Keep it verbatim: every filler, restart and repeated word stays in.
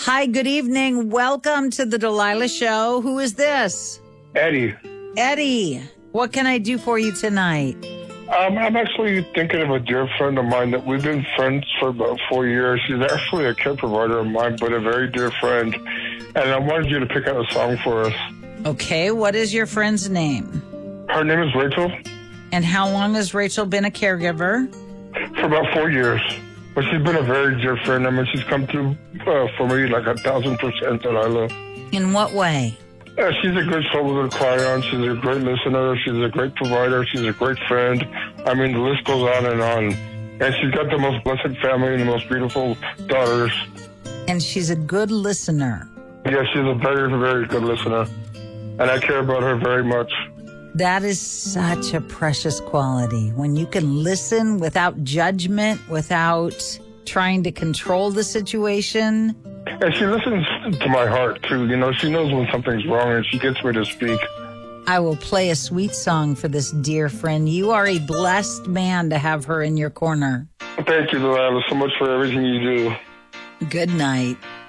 Hi, good evening. Welcome to the Delilah Show. Who is this? Eddie. Eddie, what can I do for you tonight? Um, I'm actually thinking of a dear friend of mine that we've been friends for about four years. She's actually a care provider of mine, but a very dear friend. And I wanted you to pick out a song for us. Okay, what is your friend's name? Her name is Rachel. And how long has Rachel been a caregiver? For about four years. But she's been a very dear friend. I mean, she's come through uh, for me like a thousand percent that I love. In what way? Uh, she's a great shoulder to cry on. She's a great listener. She's a great provider. She's a great friend. I mean, the list goes on and on. And she's got the most blessed family and the most beautiful daughters. And she's a good listener. Yeah, she's a very, very good listener. And I care about her very much. That is such a precious quality. When you can listen without judgment, without trying to control the situation. And she listens to my heart, too. You know, she knows when something's wrong and she gets me to speak. I will play a sweet song for this dear friend. You are a blessed man to have her in your corner. Thank you, Delilah, so much for everything you do. Good night.